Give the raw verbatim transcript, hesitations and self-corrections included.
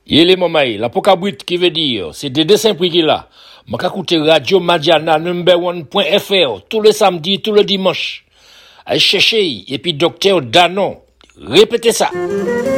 Il est mamaï, la pokabrit qui veut dire, c'est des dessins prix qu'il a. M'a écouté Radio Madiana number one point F R tous les samedis, tous les dimanches. Allez chercher, et puis docteur Danon. Répétez ça.